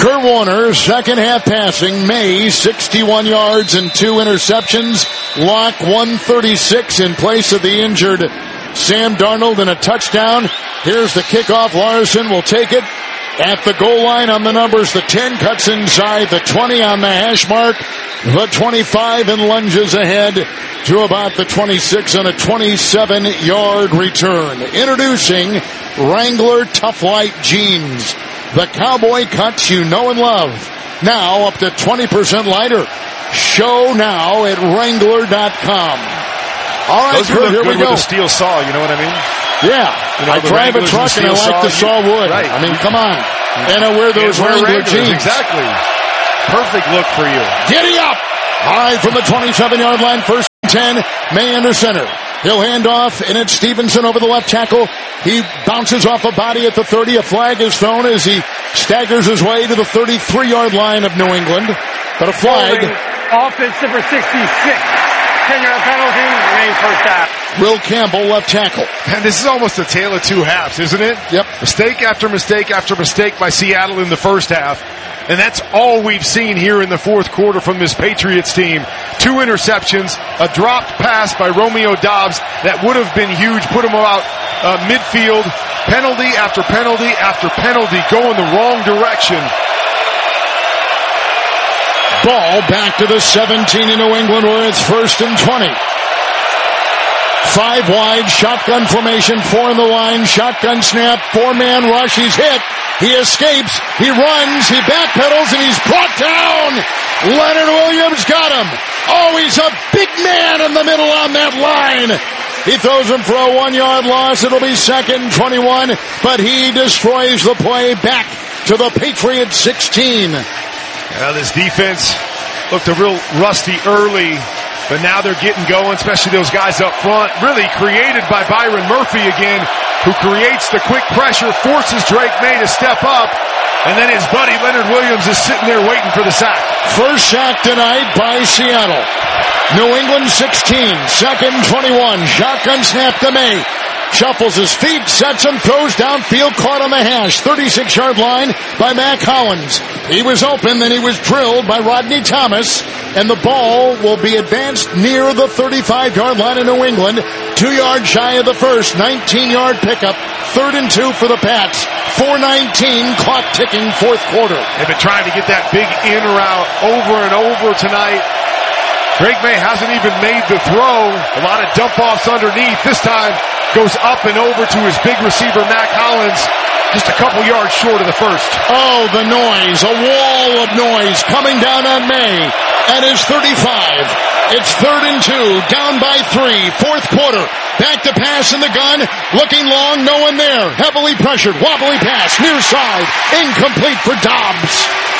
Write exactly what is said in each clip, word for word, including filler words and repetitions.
Kurt Warner, second half passing. May, sixty-one yards and two interceptions. Locke, one thirty-six in place of the injured Sam Darnold and a touchdown. Here's the kickoff. Larson will take it at the goal line on the numbers. The ten cuts inside, the twenty on the hash mark, the twenty-five, and lunges ahead to about the twenty-six on a twenty-seven yard return. Introducing Wrangler Tough Light Jeans, the cowboy cuts you know and love. Now up to twenty percent lighter. Show now at Wrangler dot com. All right, Those Kurt, here we go. With a steel saw, you know what I mean? Yeah, you know, I drive a truck and I like the saw wood. Right. I mean, come on. And I wear those yeah, Wrangler jeans. Exactly. Perfect look for you. Giddy up! High from the twenty-seven yard line, first and ten. May under center. He'll hand off, and it's Stevenson over the left tackle. He bounces off a body at the thirty. A flag is thrown as he staggers his way to the thirty-three yard line of New England. But a flag. Offense number sixty-six. ten yard penalty, remains first half. Will Campbell, left tackle. And this is almost a tale of two halves, isn't it? Yep. Mistake after mistake after mistake by Seattle in the first half. And that's all we've seen here in the fourth quarter from this Patriots team. Two interceptions, a dropped pass by Romeo Doubs that would have been huge, put him out uh, midfield. Penalty after penalty after penalty going the wrong direction. Ball back to the seventeen in New England where it's first and twenty. Five wide, shotgun formation, four in the line, shotgun snap, four-man rush, he's hit, he escapes, he runs, he backpedals, and he's brought down! Leonard Williams got him! Oh, he's a big man in the middle on that line! He throws him for a one-yard loss, it'll be second twenty-one, but he destroys the play back to the Patriots sixteen. Well, this defense looked a real rusty early, but now they're getting going, especially those guys up front. Really created by Byron Murphy again, who creates the quick pressure, forces Drake May to step up, and then his buddy Leonard Williams is sitting there waiting for the sack. First sack tonight by Seattle. New England sixteen, second twenty-one, shotgun snap to May. Shuffles his feet, sets him, throws downfield, caught on the hash. thirty-six yard line by Mac Hollins. He was open, then he was drilled by Rodney Thomas, and the ball will be advanced near the thirty-five yard line of New England. Two yards shy of the first, nineteen yard pickup. Third and two for the Pats. four nineteen, clock ticking, fourth quarter. They've been trying to get that big in route over and over tonight. Drake May hasn't even made the throw. A lot of dump-offs underneath. This time goes up and over to his big receiver, Mac Hollins, just a couple yards short of the first. Oh, the noise, a wall of noise coming down on May at his thirty-five. It's third and two, down by three, fourth quarter. Back to pass in the gun, looking long, no one there. Heavily pressured, wobbly pass, near side, incomplete for Doubs.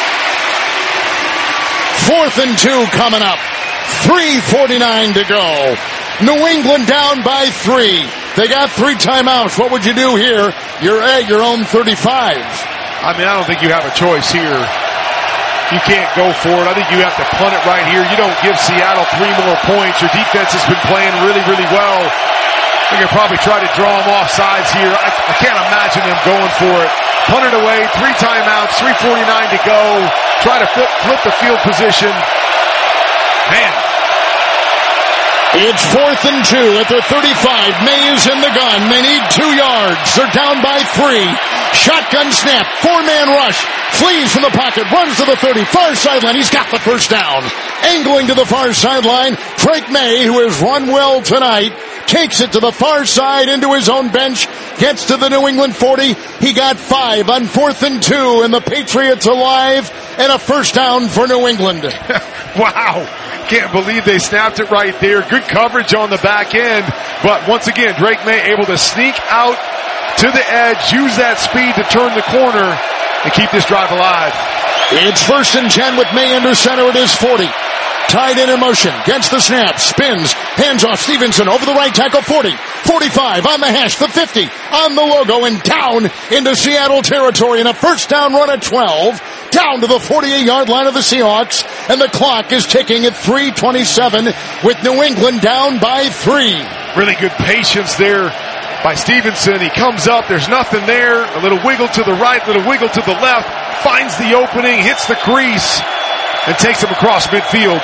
Fourth and two coming up. three forty-nine to go. New England down by three. They got three timeouts. What would you do here? You're at your own thirty-five. I mean, I don't think you have a choice here. You can't go for it. I think you have to punt it right here. You don't give Seattle three more points. Your defense has been playing really, really well. You can probably try to draw them off sides here. I, I can't imagine them going for it. Punt it away. Three timeouts. three forty-nine to go. Try to flip, flip the field position. Man. It's fourth and two at the thirty-five. May is in the gun. They need two yards. They're down by three. Shotgun snap. Four-man rush. Flees from the pocket. Runs to the thirty. Far sideline. He's got the first down. Angling to the far sideline. Drake May, who has run well tonight, takes it to the far side into his own bench. Gets to the New England forty. He got five on fourth and two. And the Patriots alive. And a first down for New England. Wow. Can't believe they snapped it right there. Good coverage on the back end. But once again, Drake May able to sneak out to the edge, use that speed to turn the corner and keep this drive alive. It's first and ten with May under center at his forty. Tied in in motion, gets the snap, spins, hands off Stevenson over the right tackle, forty, forty-five, on the hash, the fifty, on the logo, and down into Seattle territory, and a first down run at twelve, down to the forty-eight yard line of the Seahawks, and the clock is ticking at three twenty-seven with New England down by three. Really good patience there by Stevenson. He comes up, there's nothing there, a little wiggle to the right, little wiggle to the left, finds the opening, hits the crease, and takes him across midfield.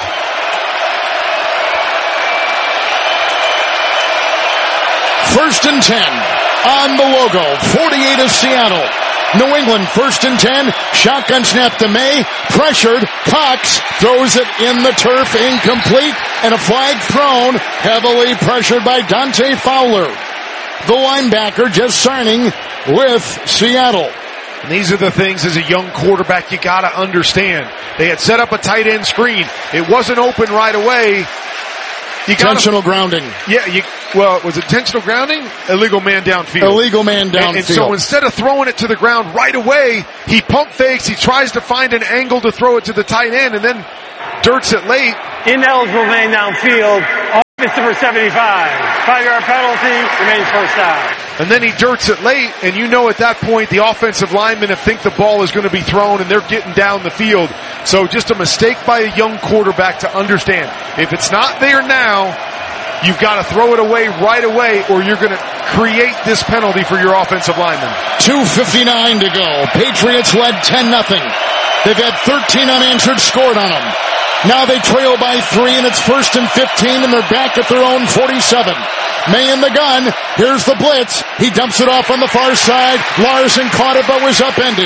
First and ten on the logo. forty-eight of Seattle. New England first and ten. Shotgun snap to May. Pressured. Cox throws it in the turf. Incomplete. And a flag thrown. Heavily pressured by Dante Fowler, the linebacker, just signing with Seattle. And these are the things as a young quarterback you gotta understand. They had set up a tight end screen. It wasn't open right away. You gotta, intentional grounding. Yeah, you, well, was it intentional grounding? Illegal man downfield. Illegal man downfield. And, and so instead of throwing it to the ground right away, he pump fakes, he tries to find an angle to throw it to the tight end, and then dirts it late. Ineligible man downfield. Offense number seventy-five. Five-yard penalty. Remains first down. And then he dirts it late, and you know at that point the offensive linemen have think the ball is going to be thrown, and they're getting down the field. So just a mistake by a young quarterback to understand. If it's not there now, you've got to throw it away right away, or you're going to create this penalty for your offensive lineman. two fifty-nine to go. Patriots led ten nothing. They've had thirteen unanswered scored on them. Now they trail by three, and it's first and fifteen, and they're back at their own forty-seven. May in the gun. Here's the blitz. He dumps it off on the far side. Larson caught it but was upended.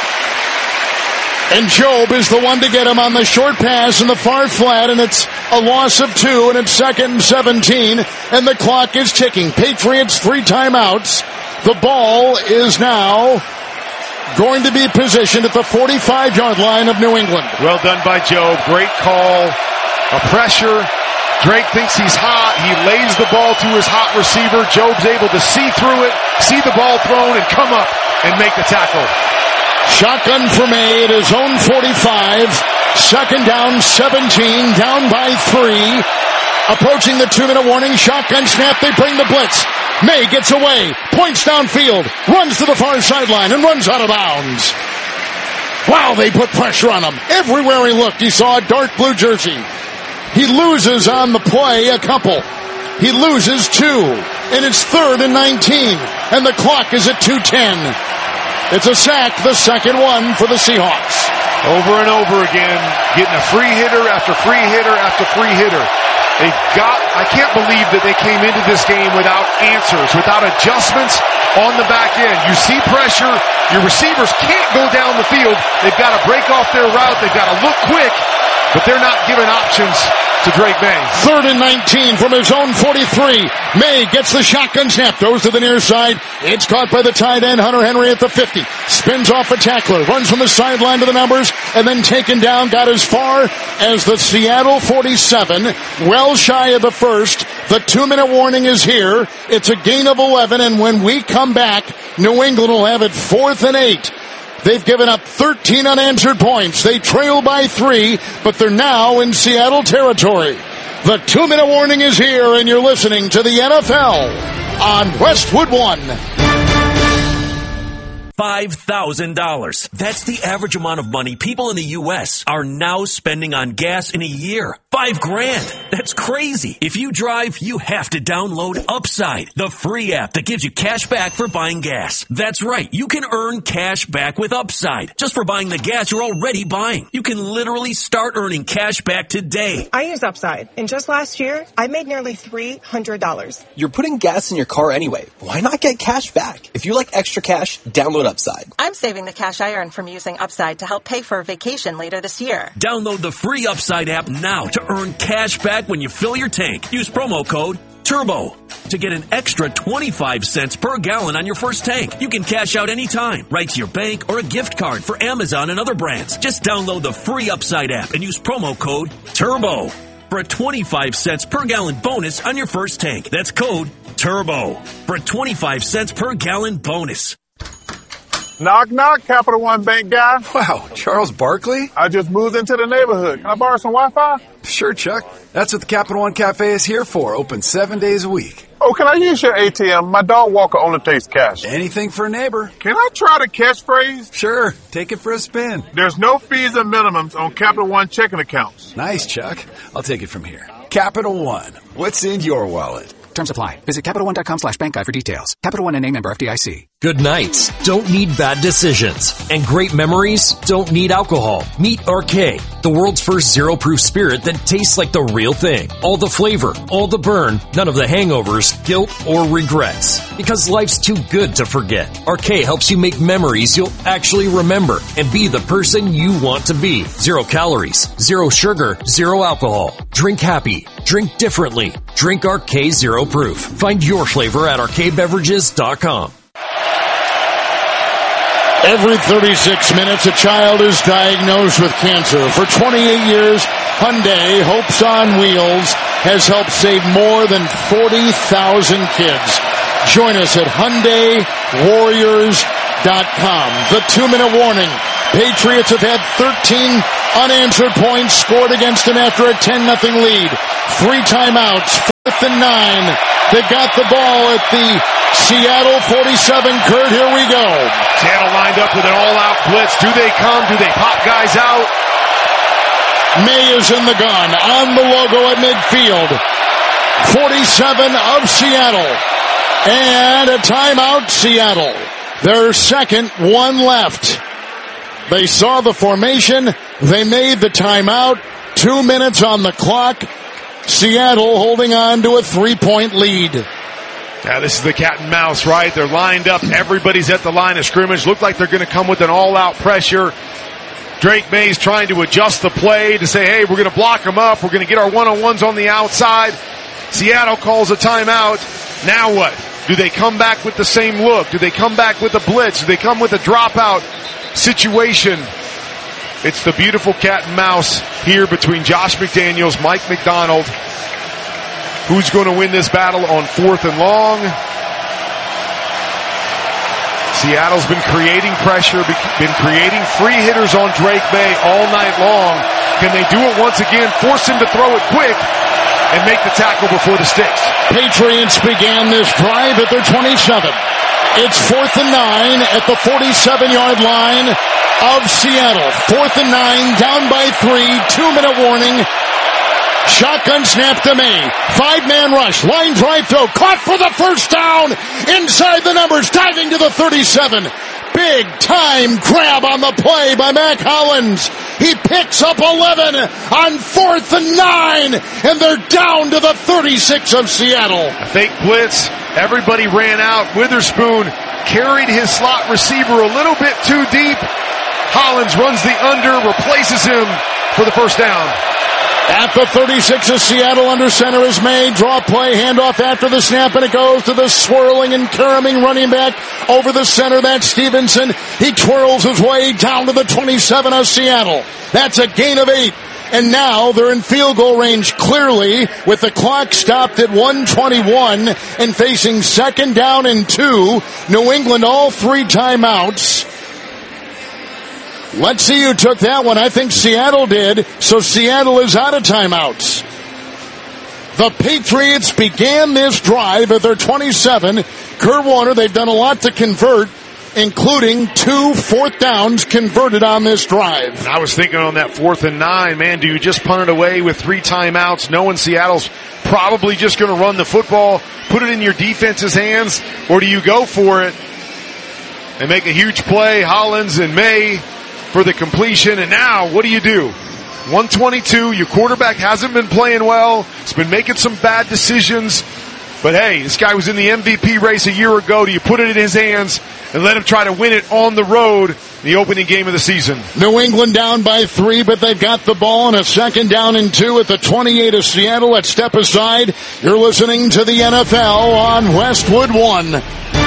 And Job is the one to get him on the short pass in the far flat, and it's a loss of two, and it's second and seventeen, and the clock is ticking. Patriots three timeouts. The ball is now going to be positioned at the forty-five-yard line of New England. Well done by Job. Great call. A pressure. Drake thinks he's hot. He lays the ball to his hot receiver. Job's able to see through it, see the ball thrown, and come up and make the tackle. Shotgun for May at his own forty-five. Second down, seventeen, down by three. Approaching the two-minute warning. Shotgun snap. They bring the blitz. May gets away, points downfield, runs to the far sideline, and runs out of bounds. Wow, they put pressure on him. Everywhere he looked, he saw a dark blue jersey. He loses on the play a couple. He loses two, and it's third and nineteen, and the clock is at two ten. It's a sack, the second one for the Seahawks. Over and over again, getting a free hitter after free hitter after free hitter. They got, I can't believe that they came into this game without answers, without adjustments on the back end. You see pressure, your receivers can't go down the field. They've got to break off their route, they've got to look quick, but they're not giving options to Drake May. Third and nineteen from his own forty-three. May gets the shotgun snap, goes to the near side. It's caught by the tight end, Hunter Henry at the fifty. Spins off a tackler, runs from the sideline to the numbers, and then taken down, got as far as the Seattle forty-seven, well shy of the first. The two-minute warning is here. It's a gain of eleven, and when we come back, New England will have it fourth and eight. They've given up thirteen unanswered points. They trail by three, but they're now in Seattle territory. The two-minute warning is here, and you're listening to the N F L on Westwood One. five thousand dollars. That's the average amount of money people in the U S are now spending on gas in a year. Five grand. That's crazy. If you drive, you have to download Upside, the free app that gives you cash back for buying gas. That's right. You can earn cash back with Upside just for buying the gas you're already buying. You can literally start earning cash back today. I use Upside, and just last year, I made nearly three hundred dollars. You're putting gas in your car anyway. Why not get cash back? If you like extra cash, download Upside. I'm saving the cash I earn from using Upside to help pay for a vacation later this year. Download the free Upside app now to earn cash back when you fill your tank. Use promo code TURBO to get an extra twenty-five cents per gallon on your first tank. You can cash out anytime, right to your bank or a gift card for Amazon and other brands. Just download the free Upside app and use promo code TURBO for a twenty-five cents per gallon bonus on your first tank. That's code TURBO for a twenty-five cents per gallon bonus. Knock, knock, Capital One Bank guy. Wow, Charles Barkley? I just moved into the neighborhood. Can I borrow some Wi-Fi? Sure, Chuck. That's what the Capital One Cafe is here for. Open seven days a week. Oh, can I use your A T M? My dog walker only takes cash. Anything for a neighbor. Can I try the catchphrase? Sure. Take it for a spin. There's no fees and minimums on Capital One checking accounts. Nice, Chuck. I'll take it from here. Capital One. What's in your wallet? Terms apply. Visit CapitalOne.com slash bank guide for details. Capital One N A member F D I C. Good nights don't need bad decisions, and great memories don't need alcohol. Meet R K, the world's first zero-proof spirit that tastes like the real thing. All the flavor, all the burn, none of the hangovers, guilt, or regrets. Because life's too good to forget. R K helps you make memories you'll actually remember and be the person you want to be. Zero calories, zero sugar, zero alcohol. Drink happy. Drink differently. Drink R K Zero Proof. Find your flavor at R K beverages dot com. Every thirty-six minutes, a child is diagnosed with cancer. For twenty-eight years, Hyundai Hopes on Wheels has helped save more than forty thousand kids. Join us at Hyundai Warriors dot com. The two-minute warning. Patriots have had thirteen unanswered points scored against them after a ten nothing lead. Three timeouts, fourth and nine. They got the ball at the Seattle forty-seven. Kurt, here we go. Seattle lined up with an all-out blitz. Do they come? Do they pop guys out? May is in the gun on the logo at midfield. forty-seven of Seattle. And a timeout, Seattle. Their second, one left. They saw the formation. They made the timeout. Two minutes on the clock. Seattle holding on to a three-point lead. Now this is the cat and mouse, right? They're lined up. Everybody's at the line of scrimmage. Look like they're going to come with an all-out pressure. Drake Mays trying to adjust the play to say, hey, we're going to block them up. We're going to get our one-on-ones on the outside. Seattle calls a timeout. Now what? Do they come back with the same look? Do they come back with a blitz? Do they come with a dropout situation? It's the beautiful cat and mouse here between Josh McDaniels, Mike McDonald. Who's going to win this battle on fourth and long? Seattle's been creating pressure, been creating free hitters on Drake May all night long. Can they do it once again? Force him to throw it quick and make the tackle before the sticks. Patriots began this drive at their twenty-seven. It's fourth and nine at the forty-seven-yard line of Seattle. Fourth and nine, down by three, two-minute warning. Shotgun snap to May. Five-man rush. Line drive throw. Caught for the first down. Inside the numbers. Diving to the thirty-seven. Big time grab on the play by Mac Hollins. He picks up eleven on fourth and nine. And they're down to the thirty-six of Seattle. A fake blitz. Everybody ran out. Witherspoon carried his slot receiver a little bit too deep. Hollins runs the under. Replaces him for the first down. At the thirty-six of Seattle, under center is May. Draw play, handoff after the snap, and it goes to the swirling and caroming running back over the center. That's Stevenson. He twirls his way down to the twenty-seven of Seattle. That's a gain of eight. And now they're in field goal range clearly with the clock stopped at one twenty-one and facing second down and two. New England all three timeouts. Let's see who took that one. I think Seattle did. So Seattle is out of timeouts. The Patriots began this drive at their twenty-seven. Kurt Warner, they've done a lot to convert, including two fourth downs converted on this drive. And I was thinking on that fourth and nine, man, do you just punt it away with three timeouts, knowing Seattle's probably just going to run the football, put it in your defense's hands, or do you go for it and make a huge play, Hollins and May, for the completion? And now, what do you do? one twenty-two, your quarterback hasn't been playing well. He's been making some bad decisions. But hey, this guy was in the M V P race a year ago. Do you put it in his hands and let him try to win it on the road in the opening game of the season? New England down by three, but they've got the ball in a second down and two at the twenty-eight of Seattle. Let's step aside. You're listening to the N F L on Westwood One.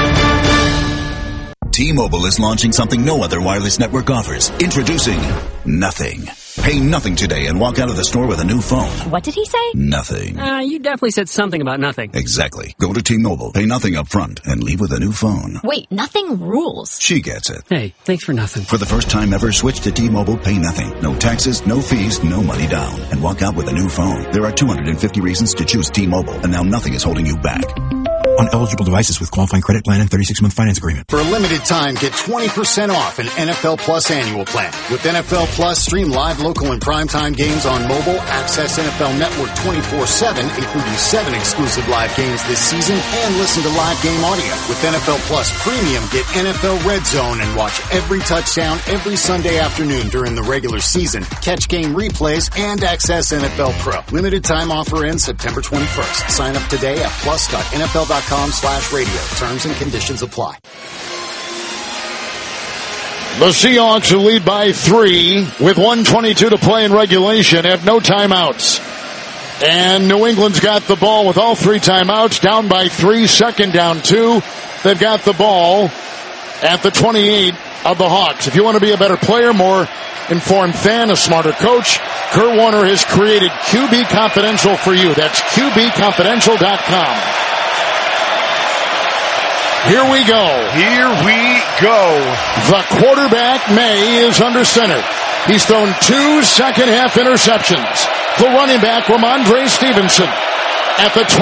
T-Mobile is launching something no other wireless network offers. Introducing Nothing. Pay nothing today and walk out of the store with a new phone. What did he say? Nothing. Uh, you definitely said something about nothing. Exactly. Go to T-Mobile, pay nothing up front, and leave with a new phone. Wait, nothing rules. She gets it. Hey, thanks for nothing. For the first time ever, switch to T-Mobile, pay nothing. No taxes, no fees, no money down. And walk out with a new phone. There are two hundred fifty reasons to choose T-Mobile, and now nothing is holding you back. on eligible devices with qualifying credit plan and thirty-six month finance agreement. For a limited time, get twenty percent off an N F L Plus annual plan. With N F L Plus, stream live, local, and primetime games on mobile, access N F L Network twenty-four seven, including seven exclusive live games this season, and listen to live game audio. With N F L Plus Premium, get N F L Red Zone and watch every touchdown every Sunday afternoon during the regular season. Catch game replays and access N F L Pro. Limited time offer ends September twenty-first. Sign up today at plus dot N F L dot com slash radio. Terms and conditions apply. The Seahawks, who lead by three with one twenty-two to play in regulation, have no timeouts. And New England's got the ball with all three timeouts, down by three, second down two. They've got the ball at the twenty-eight of the Hawks. If you want to be a better player, more informed fan, a smarter coach, Kurt Warner has created Q B Confidential for you. That's Q B confidential dot com. Here we go. Here we go. The quarterback, May, is under center. He's thrown two second half interceptions. The running back, Ramondre Stevenson, at the